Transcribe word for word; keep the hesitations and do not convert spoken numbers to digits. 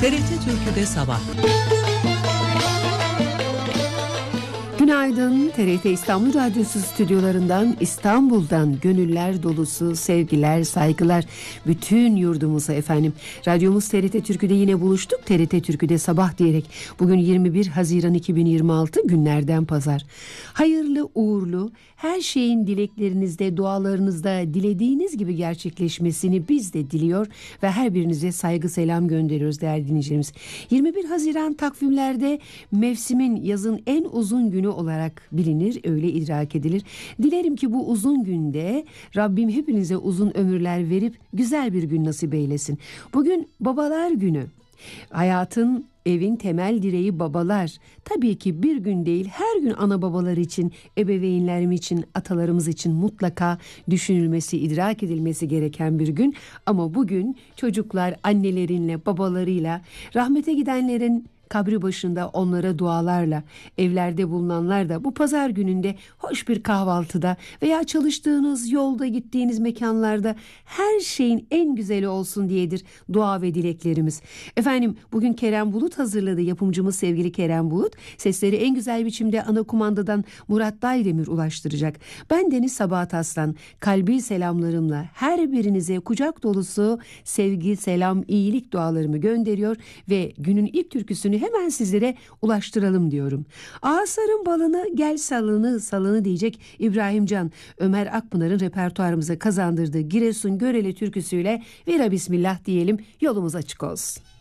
T R T Türkü'de sabah. Günaydın. T R T İstanbul Radyosu stüdyolarından, İstanbul'dan gönüller dolusu sevgiler, saygılar bütün yurdumuza efendim. Radyomuz T R T Türkü'de yine buluştuk. T R T Türkü'de sabah diyerek bugün yirmi bir Haziran iki bin yirmi altı günlerden pazar. Hayırlı, uğurlu, her şeyin dileklerinizde, dualarınızda dilediğiniz gibi gerçekleşmesini biz de diliyor ve her birinize saygı selam gönderiyoruz değerli dinleyicilerimiz. yirmi bir Haziran takvimlerde mevsimin, yazın en uzun günü olarak bilinir, öyle idrak edilir. Dilerim ki bu uzun günde Rabbim hepinize uzun ömürler verip güzel bir gün nasip eylesin. Bugün Babalar Günü. Hayatın, evin temel direği babalar. Tabii ki bir gün değil, her gün ana babalar için, ebeveynlerim için, atalarımız için mutlaka düşünülmesi, idrak edilmesi gereken bir gün. Ama bugün çocuklar annelerinle, babalarıyla, rahmete gidenlerin kabri başında onlara dualarla, evlerde bulunanlar da bu pazar gününde hoş bir kahvaltıda veya çalıştığınız yolda, gittiğiniz mekanlarda her şeyin en güzeli olsun diyedir dua ve dileklerimiz. Efendim bugün Kerem Bulut hazırladı, yapımcımız sevgili Kerem Bulut. Sesleri en güzel biçimde ana kumandadan Murat Daydemir ulaştıracak. Ben Deniz Sabahat Aslan, kalbi selamlarımla her birinize kucak dolusu sevgi, selam, iyilik dualarımı gönderiyor ve günün ilk türküsünü hemen sizlere ulaştıralım diyorum. Ağasarın balını gel salını salını diyecek İbrahim Can, Ömer Akpınar'ın repertuarımıza kazandırdığı Giresun Görele türküsüyle vira bismillah diyelim, yolumuz açık olsun.